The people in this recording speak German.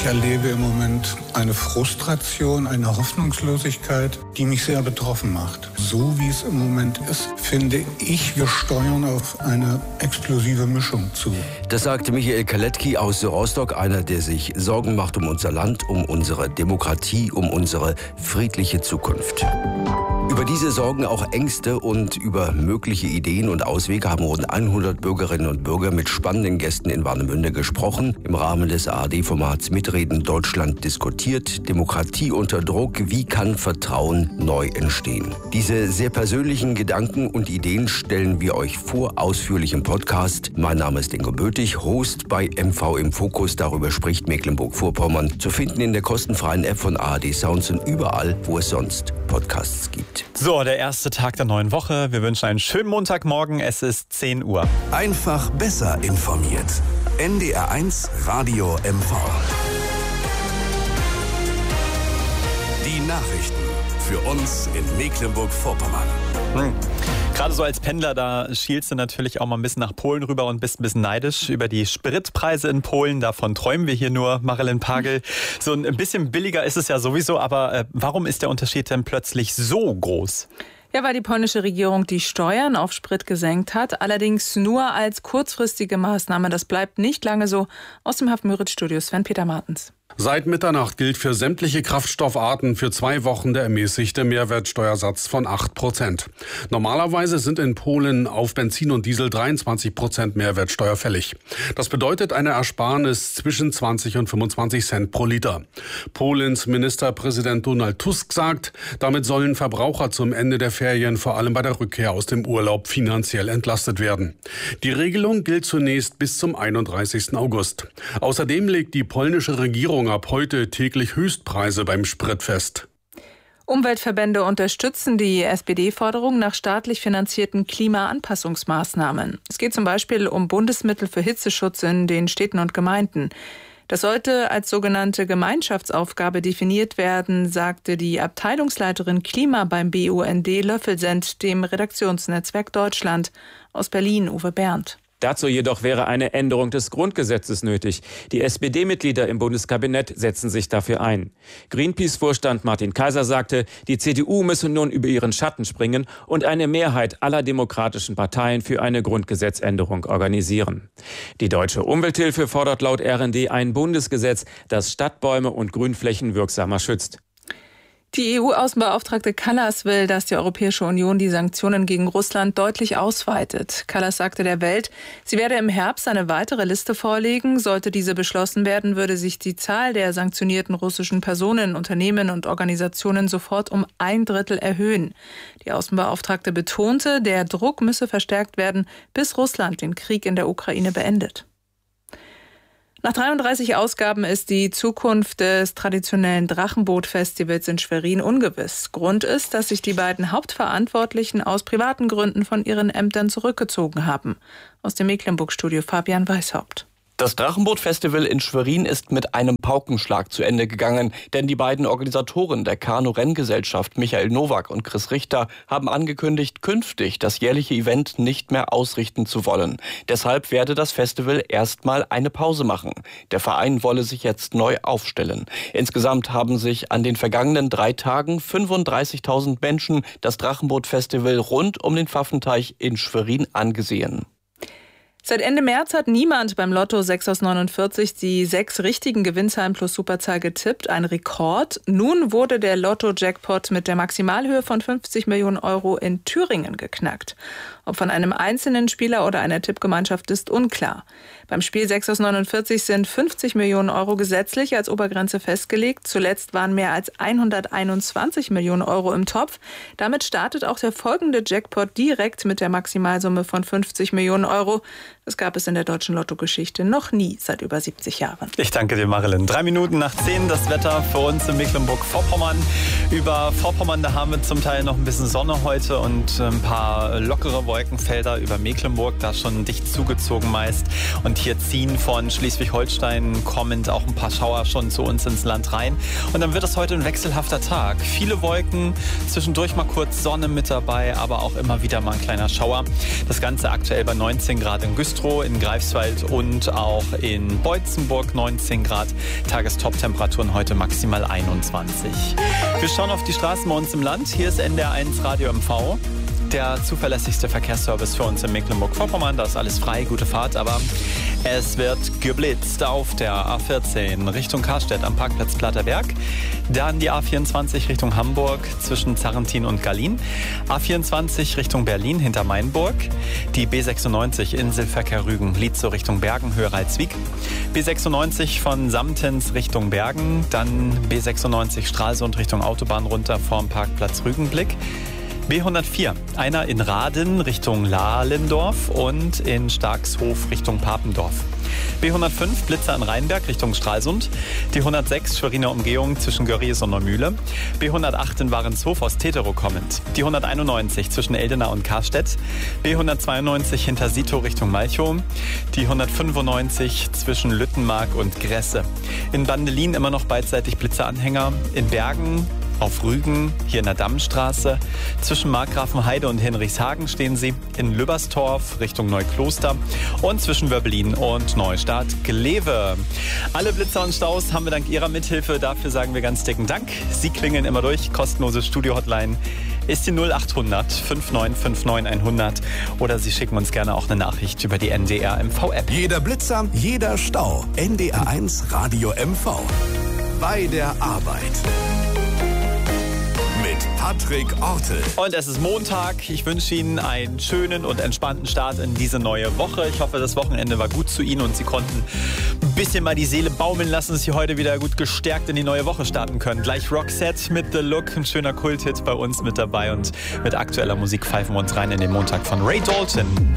Ich erlebe im Moment eine Frustration, eine Hoffnungslosigkeit, die mich sehr betroffen macht. So wie es im Moment ist, finde ich, wir steuern auf eine explosive Mischung zu. Das sagte Michael Kaletki aus Rostock, einer, der sich Sorgen macht um unser Land, um unsere Demokratie, um unsere friedliche Zukunft. Über diese Sorgen, auch Ängste und über mögliche Ideen und Auswege haben rund 100 Bürgerinnen und Bürger mit spannenden Gästen in Warnemünde gesprochen. Im Rahmen des ARD-Formats Mitreden Deutschland diskutiert. Demokratie unter Druck. Wie kann Vertrauen neu entstehen? Diese sehr persönlichen Gedanken und Ideen stellen wir euch vor, ausführlich im Podcast. Mein Name ist Ingo Bötig, Host bei MV im Fokus. Darüber spricht Mecklenburg-Vorpommern. Zu finden in der kostenfreien App von ARD Sounds und überall, wo es sonst Podcasts gibt. So, der erste Tag der neuen Woche. Wir wünschen einen schönen Montagmorgen. Es ist 10 Uhr. Einfach besser informiert. NDR1 Radio MV. Die Nachrichten für uns in Mecklenburg-Vorpommern. Gerade so als Pendler, da schielst du natürlich auch mal ein bisschen nach Polen rüber und bist ein bisschen neidisch über die Spritpreise in Polen. Davon träumen wir hier nur, Marilyn Pagel. So ein bisschen billiger ist es ja sowieso, aber warum ist der Unterschied denn plötzlich so groß? Ja, weil die polnische Regierung die Steuern auf Sprit gesenkt hat, allerdings nur als kurzfristige Maßnahme. Das bleibt nicht lange so. Aus dem Hafen-Müritz-Studio Sven-Peter Martens. Seit Mitternacht gilt für sämtliche Kraftstoffarten für 2 Wochen der ermäßigte Mehrwertsteuersatz von 8%. Normalerweise sind in Polen auf Benzin und Diesel 23% Mehrwertsteuer fällig. Das bedeutet eine Ersparnis zwischen 20 und 25 Cent pro Liter. Polens Ministerpräsident Donald Tusk sagt, damit sollen Verbraucher zum Ende der Ferien vor allem bei der Rückkehr aus dem Urlaub finanziell entlastet werden. Die Regelung gilt zunächst bis zum 31. August. Außerdem legt die polnische Regierung ab heute täglich Höchstpreise beim Sprit fest. Umweltverbände unterstützen die SPD-Forderung nach staatlich finanzierten Klimaanpassungsmaßnahmen. Es geht zum Beispiel um Bundesmittel für Hitzeschutz in den Städten und Gemeinden. Das sollte als sogenannte Gemeinschaftsaufgabe definiert werden, sagte die Abteilungsleiterin Klima beim BUND Löffelsend dem Redaktionsnetzwerk Deutschland. Aus Berlin Uwe Berndt. Dazu jedoch wäre eine Änderung des Grundgesetzes nötig. Die SPD-Mitglieder im Bundeskabinett setzen sich dafür ein. Greenpeace-Vorstand Martin Kaiser sagte, die CDU müsse nun über ihren Schatten springen und eine Mehrheit aller demokratischen Parteien für eine Grundgesetzänderung organisieren. Die Deutsche Umwelthilfe fordert laut RND ein Bundesgesetz, das Stadtbäume und Grünflächen wirksamer schützt. Die EU-Außenbeauftragte Kallas will, dass die Europäische Union die Sanktionen gegen Russland deutlich ausweitet. Kallas sagte der Welt, sie werde im Herbst eine weitere Liste vorlegen. Sollte diese beschlossen werden, würde sich die Zahl der sanktionierten russischen Personen, Unternehmen und Organisationen sofort um 1/3 erhöhen. Die Außenbeauftragte betonte, der Druck müsse verstärkt werden, bis Russland den Krieg in der Ukraine beendet. Nach 33 Ausgaben ist die Zukunft des traditionellen Drachenboot-Festivals in Schwerin ungewiss. Grund ist, dass sich die beiden Hauptverantwortlichen aus privaten Gründen von ihren Ämtern zurückgezogen haben. Aus dem Mecklenburg-Studio Fabian Weishaupt. Das Drachenboot-Festival in Schwerin ist mit einem Paukenschlag zu Ende gegangen, denn die beiden Organisatoren der Kanu-Renngesellschaft, Michael Nowak und Chris Richter, haben angekündigt, künftig das jährliche Event nicht mehr ausrichten zu wollen. Deshalb werde das Festival erstmal eine Pause machen. Der Verein wolle sich jetzt neu aufstellen. Insgesamt haben sich an den vergangenen 3 Tagen 35.000 Menschen das Drachenboot-Festival rund um den Pfaffenteich in Schwerin angesehen. Seit Ende März hat niemand beim Lotto 6 aus 49 die 6 richtigen Gewinnzahlen plus Superzahl getippt. Ein Rekord. Nun wurde der Lotto-Jackpot mit der Maximalhöhe von 50 Millionen Euro in Thüringen geknackt. Ob von einem einzelnen Spieler oder einer Tippgemeinschaft ist unklar. Beim Spiel 6 aus 49 sind 50 Millionen Euro gesetzlich als Obergrenze festgelegt. Zuletzt waren mehr als 121 Millionen Euro im Topf. Damit startet auch der folgende Jackpot direkt mit der Maximalsumme von 50 Millionen Euro. Das gab es in der deutschen Lottogeschichte noch nie seit über 70 Jahren. Ich danke dir, Marilyn. 3 Minuten nach 10 das Wetter für uns in Mecklenburg-Vorpommern. Über Vorpommern, da haben wir zum Teil noch ein bisschen Sonne heute und ein paar lockere Wolkenfelder über Mecklenburg, da schon dicht zugezogen meist. Und hier ziehen von Schleswig-Holstein kommend auch ein paar Schauer schon zu uns ins Land rein. Und dann wird es heute ein wechselhafter Tag. Viele Wolken, zwischendurch mal kurz Sonne mit dabei, aber auch immer wieder mal ein kleiner Schauer. Das Ganze aktuell bei 19 Grad in Güstrow. Güstrow, in Greifswald und auch in Beutzenburg 19 Grad. Tagestop-Temperaturen heute maximal 21. Wir schauen auf die Straßen bei uns im Land. Hier ist NDR1 Radio MV. Der zuverlässigste Verkehrsservice für uns in Mecklenburg-Vorpommern. Da ist alles frei, gute Fahrt, aber es wird geblitzt auf der A14 Richtung Karstedt am Parkplatz Platterberg. Dann die A24 Richtung Hamburg zwischen Zarrentin und Gallien. A24 Richtung Berlin hinter Mainburg. Die B96 Inselverkehr Rügen, Lietzow Richtung Bergen, Höhe Reitswijk. B96 von Samtens Richtung Bergen. Dann B96 Stralsund Richtung Autobahn runter vorm Parkplatz Rügenblick. B104, einer in Raden Richtung Lahlendorf und in Starkshof Richtung Papendorf. B105, Blitzer in Rheinberg Richtung Stralsund. Die 106, Schweriner Umgehung zwischen Görries und Neumühle. B108 in Warenshof aus Teterow kommend. Die 191 zwischen Eldena und Karstedt. B192 hinter Sito Richtung Malchow. Die 195 zwischen Lüttenmark und Gresse. In Bandelin immer noch beidseitig Blitzeranhänger. In Bergen auf Rügen, hier in der Dammstraße. Zwischen Markgrafenheide und Henrichshagen stehen sie. In Lübberstorf Richtung Neukloster und zwischen Wörbelin und Neustadt Glewe. Alle Blitzer und Staus haben wir dank Ihrer Mithilfe. Dafür sagen wir ganz dicken Dank. Sie klingeln immer durch. Kostenlose Studio-Hotline ist die 0800 5959 100 oder Sie schicken uns gerne auch eine Nachricht über die NDR MV-App. Jeder Blitzer, jeder Stau. NDR1 Radio MV. Bei der Arbeit. Mit Patrick Ortel. Und es ist Montag. Ich wünsche Ihnen einen schönen und entspannten Start in diese neue Woche. Ich hoffe, das Wochenende war gut zu Ihnen und Sie konnten ein bisschen mal die Seele baumeln lassen, dass Sie heute wieder gut gestärkt in die neue Woche starten können. Gleich Roxette mit The Look, ein schöner Kulthit bei uns mit dabei. Und mit aktueller Musik pfeifen wir uns rein in den Montag von Ray Dalton.